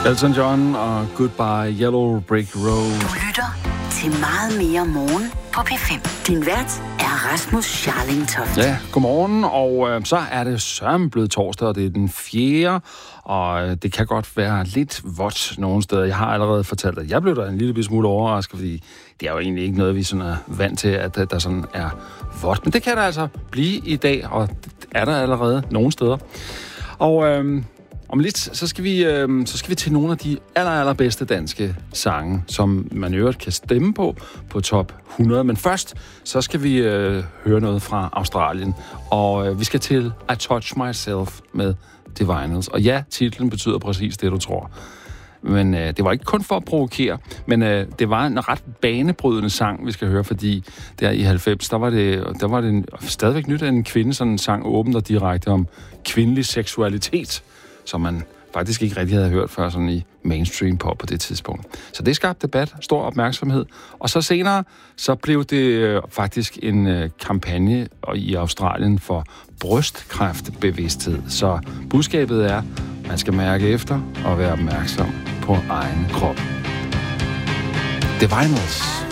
Elton John og Goodbye Yellow Brick Road. Du lytter til Meget mere morgen på P5. Din vært er Rasmus Scharling-Toft. Ja, godmorgen, og så er det sørme blevet torsdag, og det er den 4., og det kan godt være lidt vådt nogle steder. Jeg har allerede fortalt, at jeg blev der en lille smule overrasket, fordi det er jo egentlig ikke noget, vi sådan er vant til, at der sådan er vådt. Men det kan der altså blive i dag, og det er der allerede nogle steder. Og om lidt, så skal vi til nogle af de allerbedste danske sange, som man i øvrigt kan stemme på top 100. Men først, så skal vi høre noget fra Australien. Og vi skal til I Touch Myself med Divinyls. Og ja, titlen betyder præcis det, du tror. Men det var ikke kun for at provokere, men det var en ret banebrydende sang, vi skal høre, fordi der i 90, der var det stadigvæk nyt, at en kvinde sådan sang åbent og direkte om kvindelig seksualitet, som man faktisk ikke rigtig havde hørt før sådan i mainstream pop på det tidspunkt. Så det skabte debat, stor opmærksomhed. Og så senere, så blev det faktisk en kampagne i Australien for brystkræftbevidsthed. Så budskabet er, at man skal mærke efter og være opmærksom på egen krop. Divinyls.